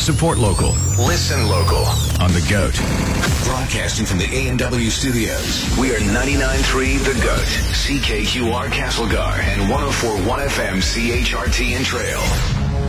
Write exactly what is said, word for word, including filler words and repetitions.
Support local. Listen local. On The GOAT. Broadcasting from the A and W studios. We are ninety-nine point three The GOAT. C K Q R Castlegar and one oh four point one F M C H R T and Trail.